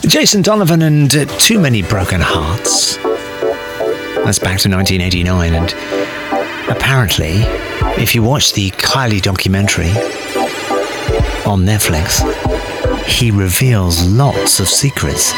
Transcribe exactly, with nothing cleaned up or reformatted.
Jason Donovan and uh, Too Many Broken Hearts. That's back to nineteen eighty-nine, and apparently, if you watch the Kylie documentary on Netflix, he reveals lots of secrets